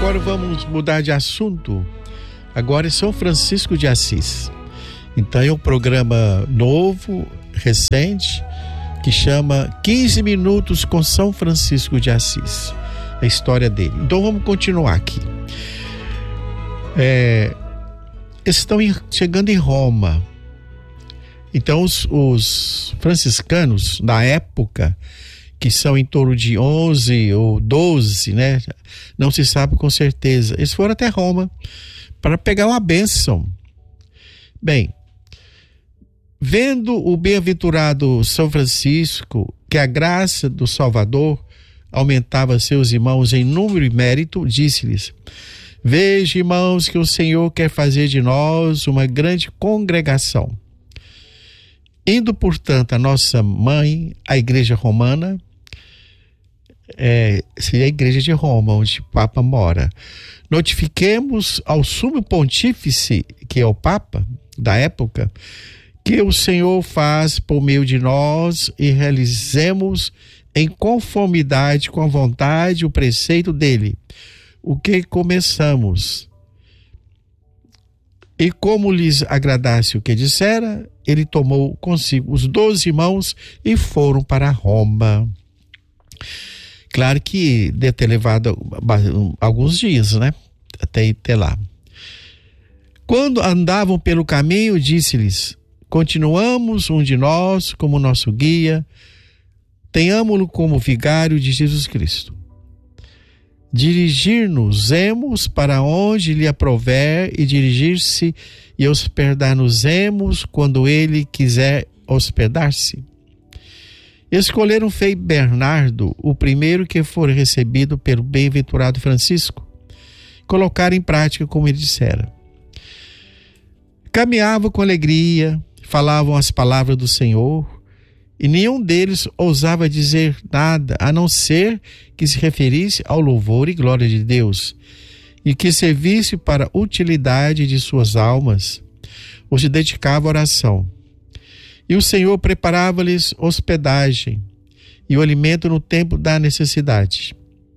agora vamos mudar de assunto. Agora é São Francisco de Assis. Então é um programa novo, recente, que chama 15 Minutos com São Francisco de Assis. A história dele. Então vamos continuar aqui. Estão chegando em Roma. Então os franciscanos, na época, que são em torno de 11 ou 12, né? Não se sabe com certeza. Eles foram até Roma para pegar uma bênção. Bem, vendo o bem-aventurado São Francisco, que a graça do Salvador aumentava seus irmãos em número e mérito, disse-lhes: veja, irmãos, que o Senhor quer fazer de nós uma grande congregação. Indo, portanto, a nossa mãe, a Igreja Romana, seria a Igreja de Roma, onde o Papa mora, notifiquemos ao Sumo Pontífice, que é o Papa da época, que o Senhor faz por meio de nós e realizemos em conformidade com a vontade e o preceito dele, o que começamos. E como lhes agradasse o que dissera, ele tomou consigo os 12 irmãos e foram para Roma. Claro que deve ter levado alguns dias, né? Até lá. Quando andavam pelo caminho, disse-lhes: continuamos um de nós como nosso guia, tenhamo-lo como vigário de Jesus Cristo. Dirigir-nos-emos para onde lhe aprouver e dirigir-se e hospedar-nos-emos quando ele quiser hospedar-se. Escolheram Frei Bernardo, o primeiro que for recebido pelo bem-aventurado Francisco, colocaram em prática como ele dissera. Caminhavam com alegria, falavam as palavras do Senhor, e nenhum deles ousava dizer nada, a não ser que se referisse ao louvor e glória de Deus, e que servisse para a utilidade de suas almas, ou se dedicava à oração. E o Senhor preparava-lhes hospedagem e o alimento no tempo da necessidade.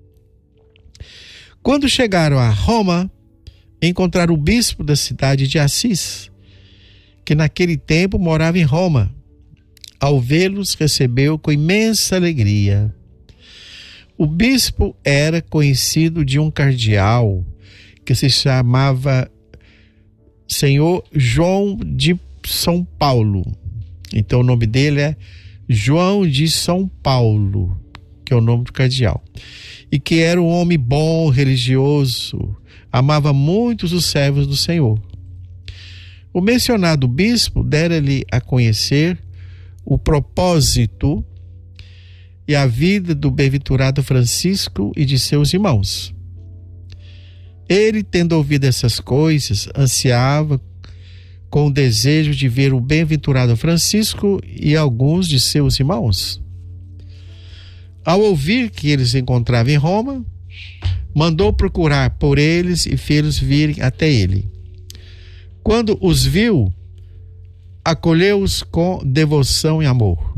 Quando chegaram a Roma, encontraram o bispo da cidade de Assis, que naquele tempo morava em Roma. Ao vê-los, recebeu com imensa alegria. O bispo era conhecido de um cardeal que se chamava Senhor João de São Paulo. Então o nome dele é João de São Paulo, que é o nome do cardeal. E que era um homem bom, religioso, amava muito os servos do Senhor. O mencionado bispo dera-lhe a conhecer o propósito e a vida do bem-aventurado Francisco e de seus irmãos. Ele, tendo ouvido essas coisas, ansiava com o desejo de ver o bem-aventurado Francisco e alguns de seus irmãos. Ao ouvir que eles encontravam em Roma, mandou procurar por eles e fê-los virem até ele. Quando os viu, acolheu-os com devoção e amor.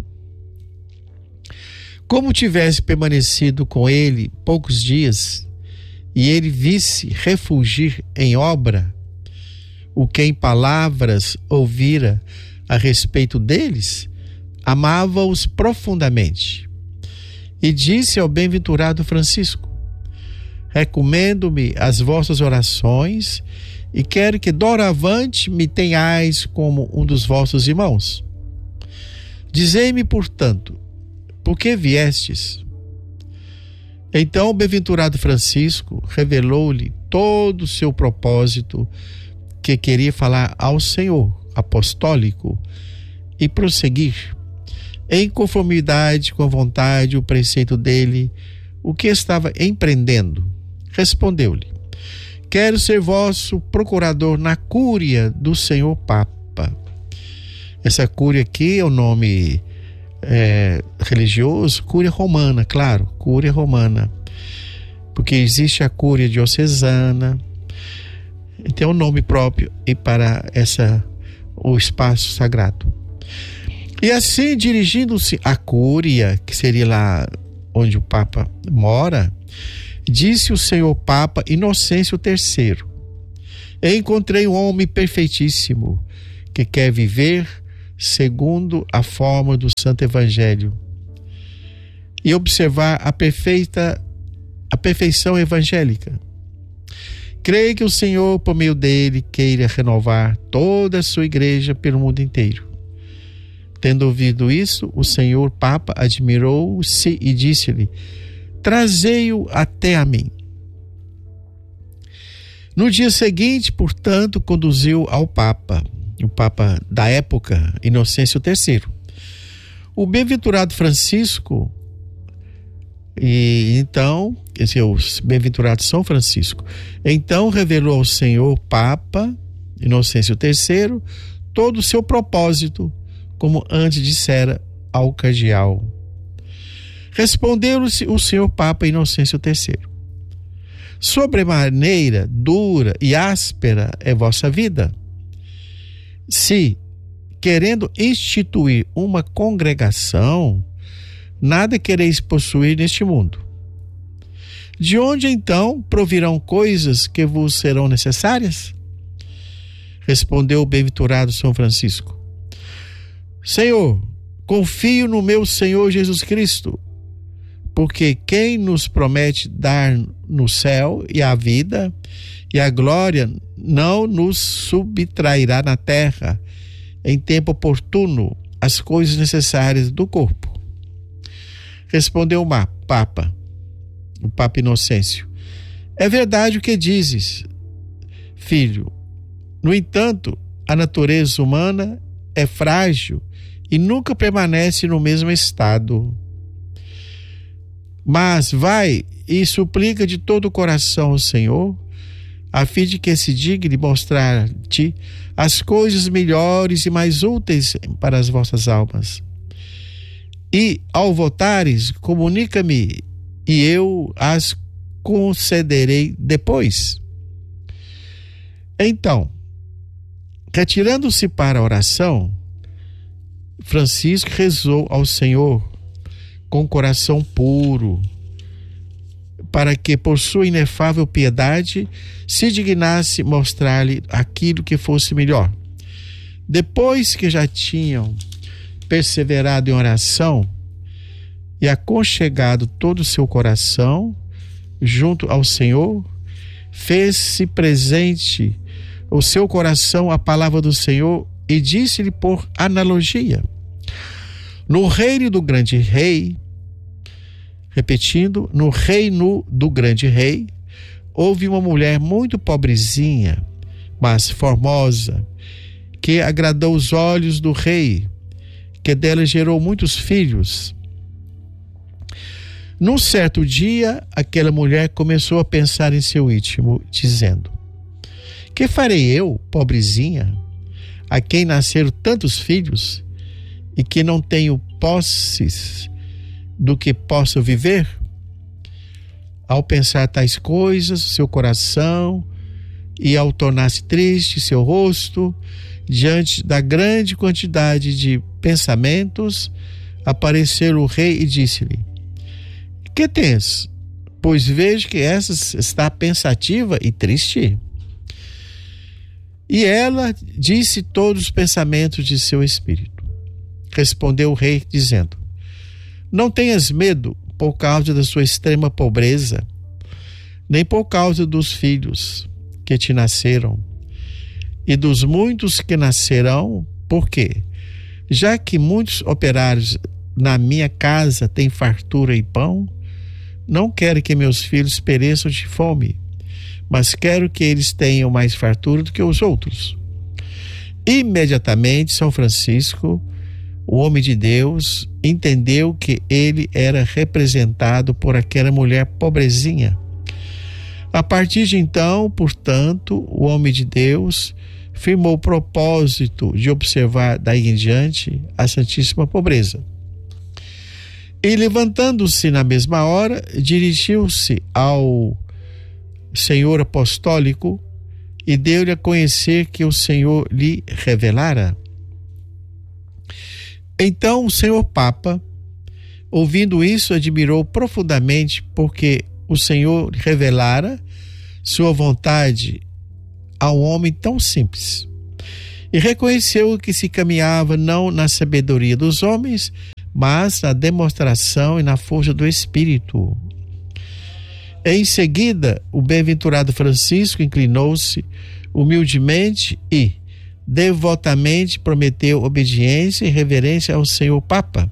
Como tivesse permanecido com ele poucos dias, e ele visse refulgir em obra o que em palavras ouvira a respeito deles, amava-os profundamente. E disse ao bem-aventurado Francisco: recomendo-me as vossas orações e quero que doravante me tenhais como um dos vossos irmãos. Dizei-me, portanto, por que viestes? Então o bem-aventurado Francisco revelou-lhe todo o seu propósito, que queria falar ao Senhor apostólico e prosseguir, em conformidade com a vontade e o preceito dele, o que estava empreendendo. Respondeu-lhe: quero ser vosso procurador na cúria do Senhor Papa. Essa cúria aqui é o nome religioso, cúria romana, claro, cúria romana. Porque existe a cúria diocesana, tem um nome próprio e para o espaço sagrado. E assim, dirigindo-se à cúria, que seria lá onde o Papa mora, Disse o Senhor Papa Inocêncio III: encontrei um homem perfeitíssimo que quer viver segundo a forma do Santo Evangelho e observar a perfeição evangélica. Creio que o Senhor, por meio dele, queira renovar toda a sua igreja pelo mundo inteiro. Tendo ouvido isso, o Senhor Papa admirou-se e disse-lhe: trazei-o até a mim. No dia seguinte, portanto, conduziu ao Papa, o Papa da época, Inocêncio III. O bem-aventurado Francisco, o bem-aventurado São Francisco, então revelou ao Senhor Papa Inocêncio III todo o seu propósito, como antes dissera ao cardeal. Respondeu-lhe o Senhor Papa Inocêncio III: sobremaneira dura e áspera é vossa vida. Se, querendo instituir uma congregação, nada quereis possuir neste mundo, de onde então provirão coisas que vos serão necessárias? Respondeu o bem-aventurado São Francisco: Senhor, confio no meu Senhor Jesus Cristo, porque quem nos promete dar no céu e a vida e a glória não nos subtrairá na terra, em tempo oportuno, as coisas necessárias do corpo. Respondeu o Papa Inocêncio: é verdade o que dizes, filho. No entanto, a natureza humana é frágil e nunca permanece no mesmo estado. Mas vai e suplica de todo o coração ao Senhor, a fim de que se digne mostrar-te as coisas melhores e mais úteis para as vossas almas. E, ao votares, comunica-me, e eu as concederei depois. Então, retirando-se para a oração, Francisco rezou ao Senhor com coração puro, para que, por sua inefável piedade, se dignasse mostrar-lhe aquilo que fosse melhor. Depois que já tinham perseverado em oração e aconchegado todo o seu coração junto ao Senhor, fez-se presente o seu coração a palavra do Senhor e disse-lhe por analogia: no reino do grande rei, repetindo, no reino do grande rei, houve uma mulher muito pobrezinha, mas formosa, que agradou os olhos do rei, que dela gerou muitos filhos. Num certo dia, aquela mulher começou a pensar em seu íntimo, dizendo: que farei eu, pobrezinha, a quem nasceram tantos filhos e que não tenho posses do que posso viver? Ao pensar tais coisas, seu coração, e ao tornar-se triste seu rosto, diante da grande quantidade de pensamentos, apareceu o rei e disse-lhe: que tens? Pois vejo que essa está pensativa e triste. E ela disse todos os pensamentos de seu espírito. Respondeu o rei, dizendo: não tenhas medo por causa da sua extrema pobreza, nem por causa dos filhos que te nasceram e dos muitos que nascerão, porque, já que muitos operários na minha casa têm fartura e pão, não quero que meus filhos pereçam de fome, mas quero que eles tenham mais fartura do que os outros. Imediatamente, São Francisco, o homem de Deus, entendeu que ele era representado por aquela mulher pobrezinha. A partir de então, portanto, o homem de Deus firmou o propósito de observar daí em diante a Santíssima Pobreza. E, levantando-se na mesma hora, dirigiu-se ao Senhor Apostólico e deu-lhe a conhecer que o Senhor lhe revelara. Então o Senhor Papa, ouvindo isso, admirou profundamente, porque o Senhor revelara sua vontade a um homem tão simples e reconheceu que se caminhava não na sabedoria dos homens, mas na demonstração e na força do Espírito. Em seguida, o bem-aventurado Francisco inclinou-se humildemente e devotamente prometeu obediência e reverência ao Senhor Papa.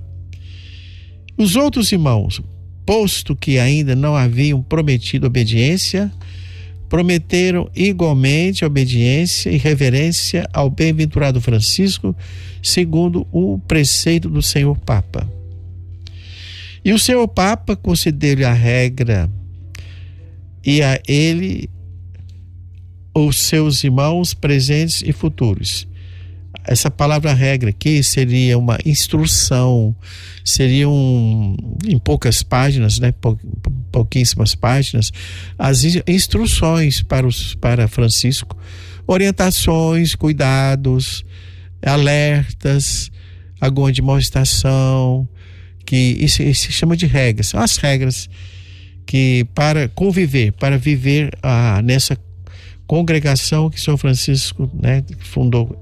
Os outros irmãos, posto que ainda não haviam prometido obediência, prometeram igualmente obediência e reverência ao bem-aventurado Francisco, segundo o preceito do Senhor Papa. E o Senhor Papa concedeu-lhe a regra, e a ele os seus irmãos presentes e futuros. Essa palavra regra aqui seria uma instrução, seriam em poucas páginas, né, pouquíssimas páginas, as instruções para Francisco, orientações, cuidados, alertas, alguma demonstração, que isso se chama de regras. São as regras que para conviver, para viver nessa congregação que São Francisco, né, fundou.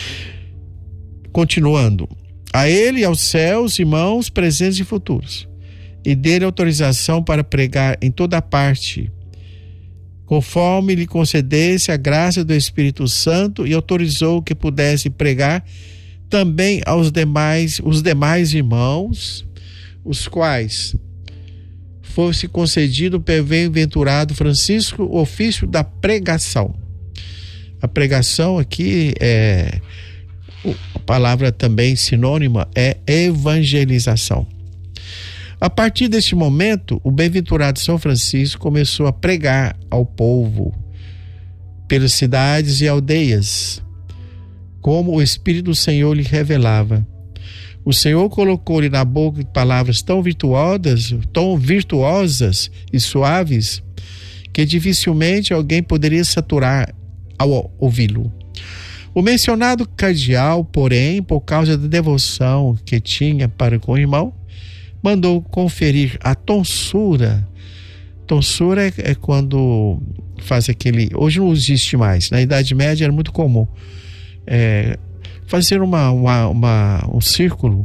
Continuando, a ele e aos céus, irmãos presentes e futuros, e dele autorização para pregar em toda parte, conforme lhe concedesse a graça do Espírito Santo, e autorizou que pudesse pregar também os demais irmãos, os quais fosse concedido pelo bem-aventurado Francisco o ofício da pregação. A pregação aqui a palavra também sinônima é evangelização. A partir deste momento, o bem-aventurado São Francisco começou a pregar ao povo pelas cidades e aldeias, como o Espírito do Senhor lhe revelava. O Senhor colocou-lhe na boca palavras tão virtuosas e suaves, que dificilmente alguém poderia saturar ao ouvi-lo. O mencionado cardeal, porém, por causa da devoção que tinha para com o irmão, mandou conferir a tonsura. Tonsura é quando faz aquele... Hoje não existe mais. Na Idade Média era muito comum. Fazer um círculo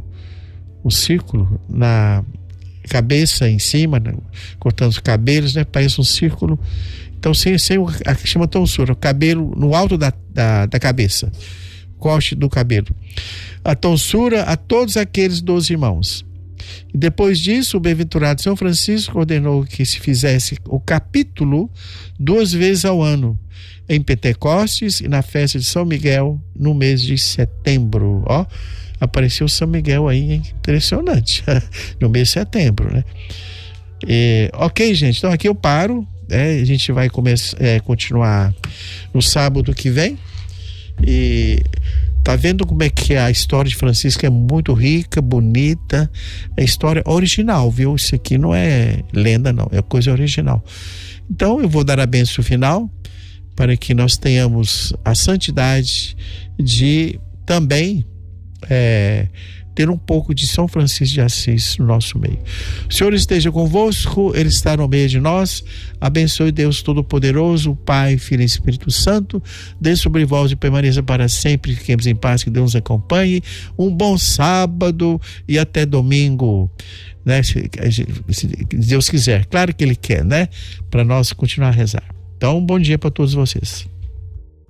na cabeça, em cima, né? Cortando os cabelos, né? Parece um círculo. Então, a que chama tonsura, o cabelo no alto da cabeça, corte do cabelo. A tonsura a todos aqueles 12 irmãos. E depois disso, o bem-aventurado São Francisco ordenou que se fizesse o capítulo 2 vezes ao ano, em Pentecostes e na festa de São Miguel, no mês de setembro. Ó, apareceu São Miguel aí, hein? Impressionante, no mês de setembro, né? Ok, gente, então aqui eu paro. A gente vai continuar no sábado que vem. E tá vendo como é que a história de Francisco é muito rica, bonita, é história original, viu? Isso aqui não é lenda, não, é coisa original. Então eu vou dar a bênção final para que nós tenhamos a santidade de também ter um pouco de São Francisco de Assis no nosso meio. O Senhor esteja convosco, Ele está no meio de nós. Abençoe Deus Todo-Poderoso, Pai, Filho e Espírito Santo. Dê sobre vós e permaneça para sempre. Fiquemos em paz, que Deus nos acompanhe. Um bom sábado e até domingo, né? Se Deus quiser. Claro que Ele quer, né? Para nós continuar a rezar. Então, um bom dia para todos vocês.